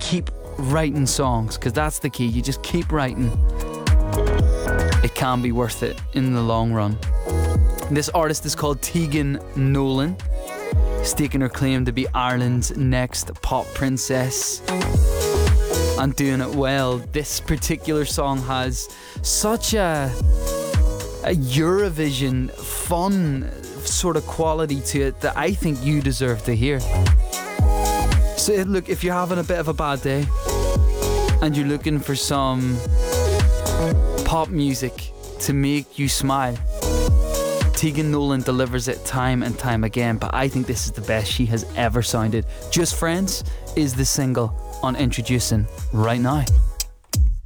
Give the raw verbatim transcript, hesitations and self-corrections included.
keep writing songs, because that's the key. You just keep writing. It can be worth it in the long run. This artist is called Tegan Nolan. Staking her claim to be Ireland's next pop princess and doing it well. This particular song has such a, a Eurovision fun sort of quality to it that I think you deserve to hear. So look, if you're having a bit of a bad day and you're looking for some pop music to make you smile, Tegan Nolan delivers it time and time again, but I think this is the best she has ever sounded. Just Friends is the single on Introducing right now.